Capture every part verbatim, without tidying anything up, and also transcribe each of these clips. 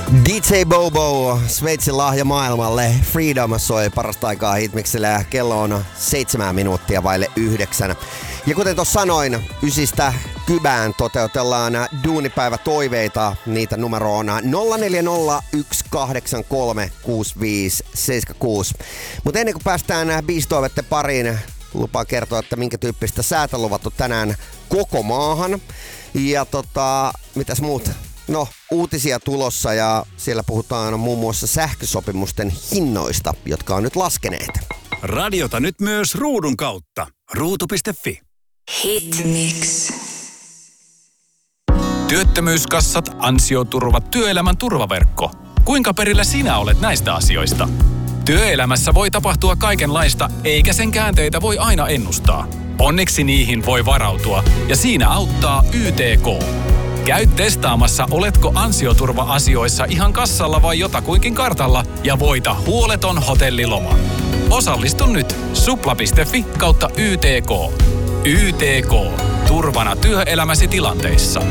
D J Bobo, Sveitsin lahja maailmalle. Freedom soi parasta aikaa hitmiksellä. Kello on seitsemän minuuttia vaille yhdeksän. Ja kuten tuossa sanoin, ysistä kybään toteutellaan duunipäivätoiveita. Niitä numero on nolla neljä nolla yksi kahdeksan kolme kuusi viisi seitsemän kuusi. Mutta ennen kuin päästään biisitoiveiden pariin, lupaan kertoa, että minkä tyyppistä säätä luvattu tänään koko maahan. Ja tota, mitäs muuta? No, uutisia tulossa ja siellä puhutaan muun muassa sähkösopimusten hinnoista, jotka on nyt laskeneet. Radiota nyt myös ruudun kautta. ruutu piste fi. Hitmix. Työttömyyskassat, ansioturvat, työelämän turvaverkko. Kuinka perillä sinä olet näistä asioista? Työelämässä voi tapahtua kaikenlaista, eikä sen käänteitä voi aina ennustaa. Onneksi niihin voi varautua, ja siinä auttaa Y T K. Käy testaamassa, oletko ansioturva-asioissa ihan kassalla vai jotakuinkin kartalla, ja voita huoleton hotelliloma. Osallistu nyt supla piste fi kautta Y T K. Y T K. Turvana työelämäsi tilanteissa.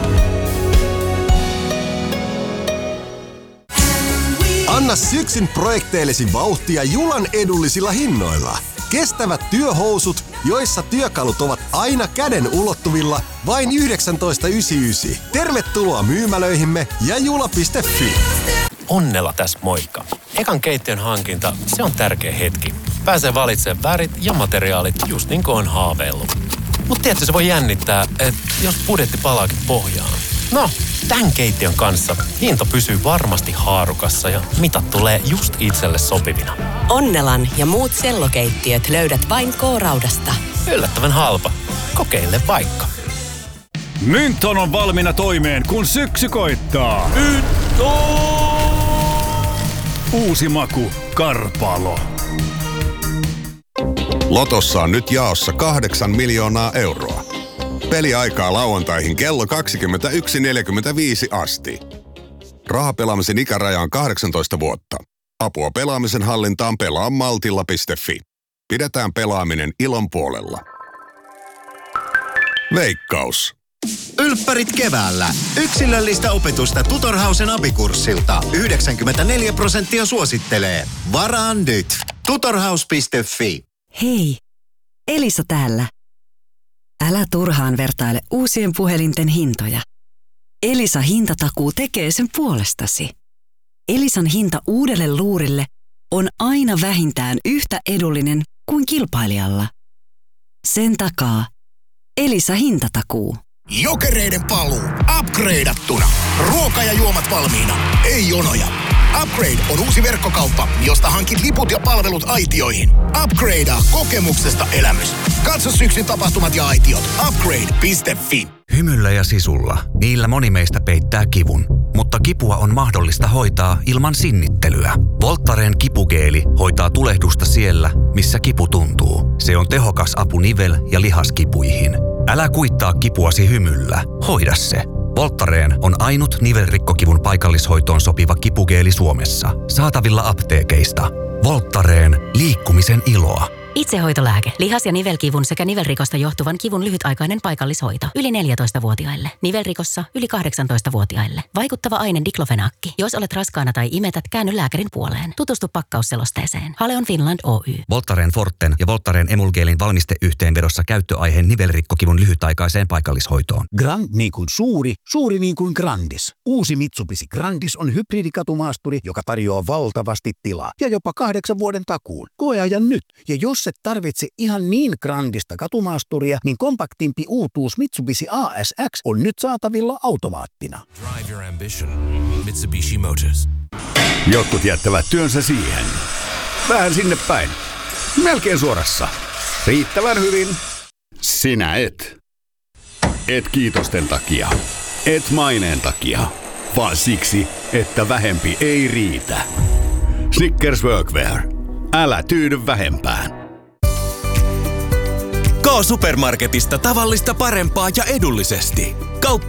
Anna syksyn projekteillesi vauhtia Julan edullisilla hinnoilla. Kestävät työhousut, joissa työkalut ovat aina käden ulottuvilla, vain yhdeksäntoista yhdeksänkymmentäyhdeksän. Tervetuloa myymälöihimme ja jula piste fi. Onnella tässä moikka. Ekan keittiön hankinta, se on tärkeä hetki. Pääsee valitsemaan värit ja materiaalit just niin kuin on haaveillut. Mutta tietysti se voi jännittää, että jos budjetti palaakin pohjaan. No, tämän keittiön kanssa hinta pysyy varmasti haarukassa ja mitat tulee just itselle sopivina. Onnelan ja muut sellokeittiöt löydät vain K-Raudasta. Yllättävän halpa. Kokeile vaikka. Mynton on valmiina toimeen, kun syksy koittaa. Mynton! Uusi maku, Karpalo. Lotossa on nyt jaossa kahdeksan miljoonaa euroa. Peliaikaa lauantaihin kello kaksikymmentäyksi neljäkymmentäviisi asti. Rahapelaamisen ikäraja on kahdeksantoista vuotta. Apua pelaamisen hallintaan pelaa maltilla piste fi. Pidetään pelaaminen ilon puolella. Veikkaus. Ylppärit keväällä. Yksilöllistä opetusta Tutorhausen abikurssilta. yhdeksänkymmentäneljä prosenttia suosittelee. Varaa nyt. tutorhaus piste fi. Hei, Elisa täällä. Älä turhaan vertaile uusien puhelinten hintoja. Elisa hintatakuu tekee sen puolestasi. Elisan hinta uudelle luurille on aina vähintään yhtä edullinen kuin kilpailijalla. Sen takaa Elisa hintatakuu. Jokereiden paluu. Upgradeattuna. Ruoka ja juomat valmiina. Ei jonoja. Upgrade on uusi verkkokauppa, josta hankit liput ja palvelut aitioihin. Upgradea kokemuksesta elämys. Katso syksyn tapahtumat ja aitiot. upgrade piste fi. Hymyllä ja sisulla. Niillä moni meistä peittää kivun. Mutta kipua on mahdollista hoitaa ilman sinnittelyä. Voltaren kipugeeli hoitaa tulehdusta siellä, missä kipu tuntuu. Se on tehokas apu nivel- ja lihaskipuihin. Älä kuittaa kipuasi hymyllä. Hoida se. Voltaren on ainut nivelrikkokivun paikallishoitoon sopiva kipugeeli Suomessa. Saatavilla apteekeista. Voltaren. Liikkumisen iloa. Itsehoitolääke. Lihas- ja nivelkivun sekä nivelrikosta johtuvan kivun lyhytaikainen paikallishoito. Yli neljätoistavuotiaille. Nivelrikossa yli kahdeksantoistavuotiaille. Vaikuttava aine diklofenaakki. Jos olet raskaana tai imetät, käänny lääkärin puoleen. Tutustu pakkausselosteeseen. Haleon Finland Oy. Voltaren Forten ja Voltaren Emulgeelin valmisteyhteenvedossa käyttöaiheen nivelrikkokivun lyhytaikaiseen paikallishoitoon. Grand niin kuin suuri, suuri niin kuin Grandis. Uusi Mitsubishi Grandis on hybridikatumaasturi, joka tarjoaa valtavasti tilaa ja jopa kahdeksan vuoden takuun. Koeajan nyt. Ja jos et tarvitse ihan niin grandista katumaasturia, niin kompaktimpi uutuus Mitsubishi A S X on nyt saatavilla automaattina. Drive your ambition. Mitsubishi Motors. Jotkut jättävät työnsä siihen. Vähän sinne päin. Melkein suorassa. Riittävän hyvin. Sinä et. Et kiitosten takia. Et maineen takia. Vaan siksi, että vähempi ei riitä. Snickers Workwear. Älä tyydy vähempään. K-Supermarketista tavallista parempaa ja edullisesti. Kauppi